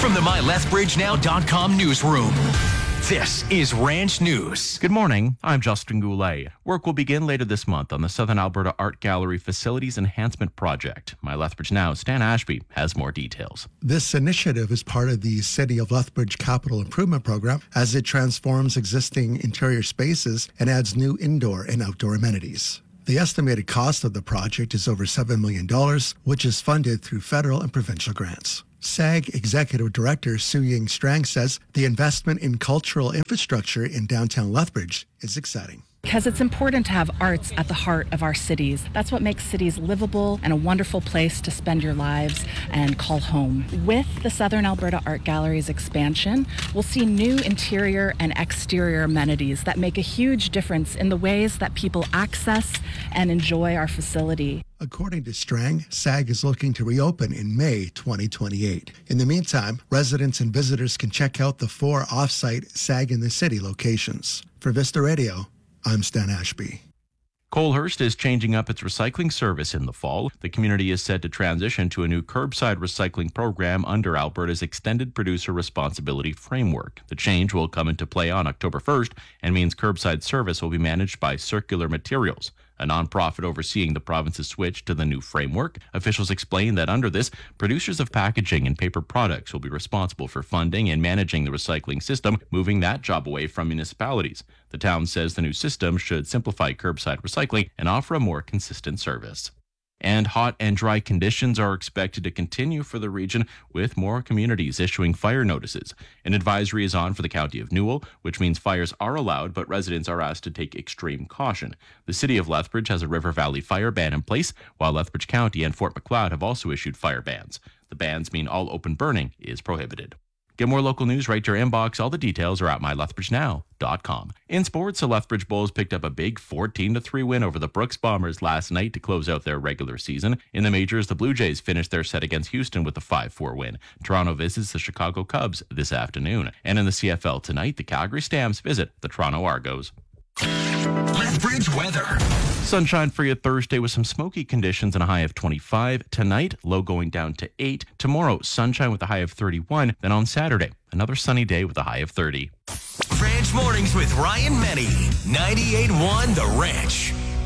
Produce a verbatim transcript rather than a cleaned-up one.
From the My Lethbridge Now dot com newsroom, this is Ranch News. Good morning. I'm Justin Goulet. Work will begin later this month on the Southern Alberta Art Gallery Facilities Enhancement Project. My Lethbridge Now, Stan Ashby, has more details. This initiative is part of the City of Lethbridge Capital Improvement Program as it transforms existing interior spaces and adds new indoor and outdoor amenities. The estimated cost of the project is over seven million dollars, which is funded through federal and provincial grants. SAG Executive Director Sue Ying Strang says the investment in cultural infrastructure in downtown Lethbridge is exciting. Because it's important to have arts at the heart of our cities. That's what makes cities livable and a wonderful place to spend your lives and call home. With the Southern Alberta Art Gallery's expansion, we'll see new interior and exterior amenities that make a huge difference in the ways that people access and enjoy our facility. According to Strang, SAG is looking to reopen in May twenty twenty-eight. In the meantime, residents and visitors can check out the four off-site SAG in the City locations. For Vista Radio, I'm Stan Ashby. Colehurst is changing up its recycling service in the fall. The community is set to transition to a new curbside recycling program under Alberta's Extended Producer Responsibility Framework. The change will come into play on October first and means curbside service will be managed by Circular Materials, a nonprofit overseeing the province's switch to the new framework. Officials explain that under this, producers of packaging and paper products will be responsible for funding and managing the recycling system, moving that job away from municipalities. The town says the new system should simplify curbside recycling and offer a more consistent service. And hot and dry conditions are expected to continue for the region, with more communities issuing fire notices. An advisory is on for the county of Newell, which means fires are allowed, but residents are asked to take extreme caution. The city of Lethbridge has a River Valley fire ban in place, while Lethbridge County and Fort Macleod have also issued fire bans. The bans mean all open burning is prohibited. Get more local news right to your inbox. All the details are at my lethbridge now dot com. In sports, the Lethbridge Bulls picked up a big fourteen to three win over the Brooks Bombers last night to close out their regular season. In the majors, the Blue Jays finished their set against Houston with a five four win. Toronto visits the Chicago Cubs this afternoon. And in the C F L tonight, the Calgary Stamps visit the Toronto Argos. Lethbridge weather. Sunshine for you Thursday with some smoky conditions and a high of twenty-five. Tonight, low going down to eight. Tomorrow, sunshine with a high of thirty-one. Then on Saturday, another sunny day with a high of thirty. Ranch Mornings with Ryan Menny. ninety-eight point one The Ranch.